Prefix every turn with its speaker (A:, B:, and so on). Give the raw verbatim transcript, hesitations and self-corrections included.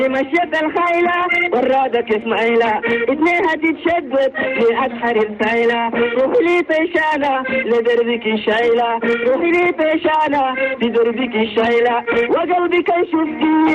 A: مشيت الخيلة ورادك اسماعيلة اتنينها تتشدد في أسحر السايلة روحي لي طيشانة لدربك الشايلة روحي لي طيشانة لدربك الشايلة وقلبك يشوف